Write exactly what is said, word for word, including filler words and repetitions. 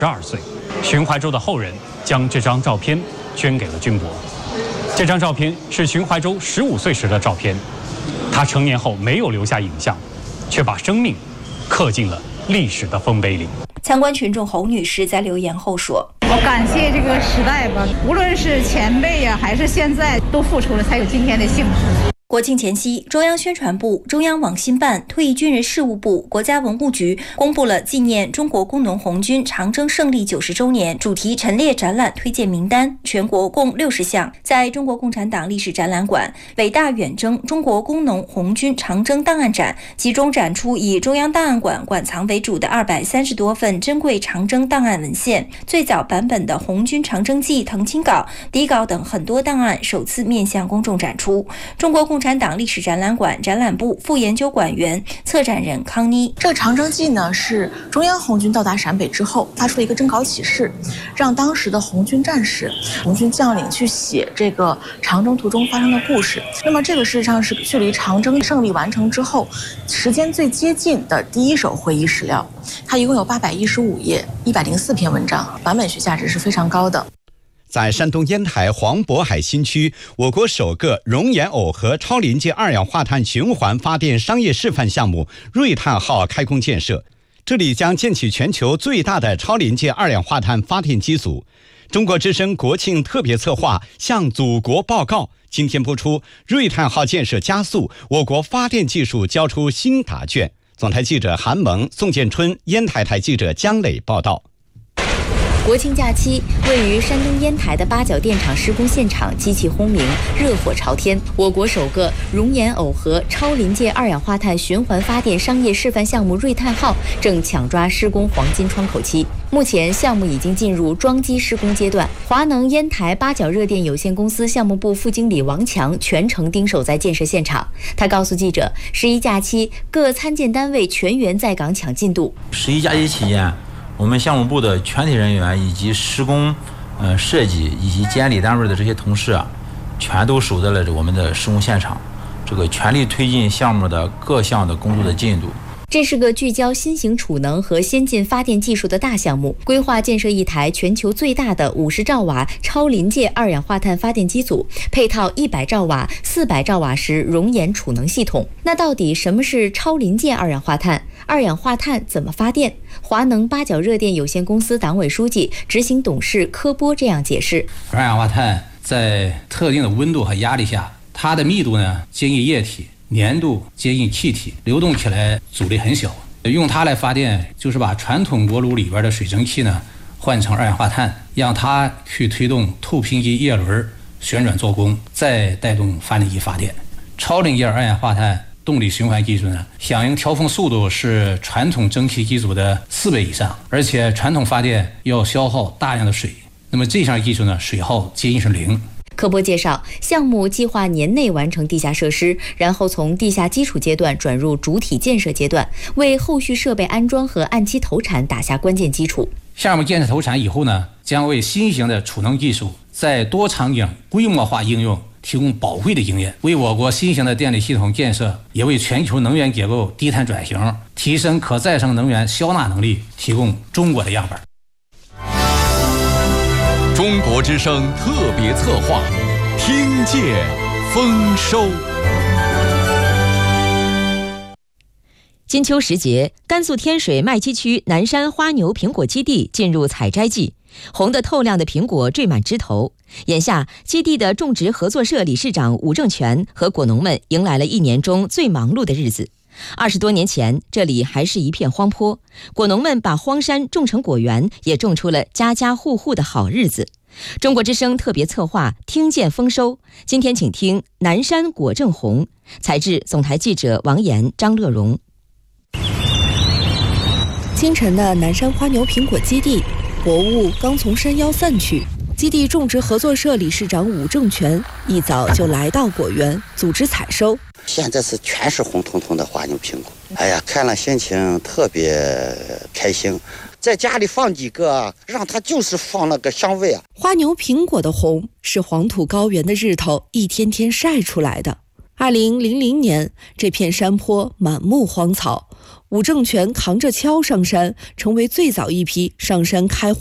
十二岁，荀怀洲的后人将这张照片捐给了军国。这张照片是荀怀洲十五岁时的照片，他成年后没有留下影像，却把生命刻进了历史的丰碑里。 参观群众侯女士在留言后说：“ 我感谢这个时代吧，无论是前辈呀、啊，还是现在，都付出了才有今天的幸福。” 国庆前夕，中央宣传部、中央网信办、退役军人事务部、国家文物局公布了纪念中国工农红军长征胜利九十周年主题陈列展览推荐名单，全国共六十项。在中国共产党历史展览馆，伟大远征中国工农红军长征档案展集中展出以中央档案馆馆藏为主的二百三十多份珍贵长征档案文献，最早版本的红军长征记誊清稿、底稿等很多档案首次面向公众展出。中国共共产党历史展览馆展览部副研究馆员、策展人康妮。 这个长征记呢，是中央红军到达陕北之后发出了一个征稿启事，让当时的红军战士、红军将领去写这个长征途中发生的故事。那么这个事实上是距离长征胜利完成之后时间最接近的第一手会议史料。它一共有八百一十五页，一百零四篇文章，版本学价值是非常高的。 在山东烟台黄渤海新区，我国首个熔岩耦合超临界二氧化碳循环发电商业示范项目瑞碳号开工建设，这里将建起全球最大的超临界二氧化碳发电机组。中国之声国庆特别策划向祖国报告，今天播出瑞碳号建设加速，我国发电技术交出新答卷。总台记者韩萌、宋建春，烟台台记者姜磊报道。 国庆假期，位于山东烟台的八角电厂施工现场机器轰鸣，热火朝天。我国首个熔岩耦合超临界二氧化碳循环发电商业示范项目瑞碳号正抢抓施工黄金窗口期。目前，项目已经进入装机施工阶段。华能烟台八角热电有限公司项目部副经理王强全程盯守在建设现场。他告诉记者，十一假期各参建单位全员在岗抢进度。 十一假期期间，我们项目部的全体人员以及施工、呃设计以及监理单位的这些同事啊，全都守在了我们的施工现场，这个全力推进项目的各项的工作的进度。 这是个聚焦新型储能和先进发电技术的大项目，规划建设一台全球最大的五十兆瓦超临界二氧化碳发电机组，配套一百兆瓦、四百兆瓦时熔岩储能系统。那到底什么是超临界二氧化碳？二氧化碳怎么发电？华能八角热电有限公司党委书记、执行董事柯波这样解释： 二氧化碳在特定的温度和压力下，它的密度呢接近液体，粘度接近气体，流动起来阻力很小。用它来发电，就是把传统锅炉里边的水蒸气呢换成二氧化碳，让它去推动透平机叶轮旋转做功，再带动发电机发电。超临界二氧化碳动力循环技术呢，响应调峰速度是传统蒸汽机组的四倍以上，而且传统发电要消耗大量的水，那么这项技术呢，水耗接近是零。 柯波介绍，项目计划年内完成地下设施，然后从地下基础阶段转入主体建设阶段，为后续设备安装和按期投产打下关键基础。 项目建设投产以后呢，将为新型的储能技术在多场景规模化应用提供宝贵的经验，为我国新型的电力系统建设，也为全球能源结构低碳转型、提升可再生能源消纳能力提供中国的样板。 中国之声特别策划，听见丰收。 金秋时节，甘肃天水麦积区南山花牛苹果基地进入采摘季，红得透亮的苹果缀满枝头。眼下，基地的种植合作社理事长武正全和果农们迎来了一年中最忙碌的日子。二十多年前，这里还是一片荒坡，果农们把荒山种成果园，也种出了家家户户的好日子。中国之声特别策划听见丰收，今天请听南山果正红，采制总台记者王岩、张乐荣。 清晨的南山花牛苹果基地，薄雾刚从山腰散去，基地种植合作社理事长武正全一早就来到果园组织采收。 现在是全是红彤彤的花牛苹果，哎呀，看了心情特别开心。在家里放几个，让它就是放那个香味啊。 花牛苹果的红是黄土高原的日头一天天晒出来的。二零零零年，这片山坡满目荒草， 武正全扛着锹上山，成为最早一批上山开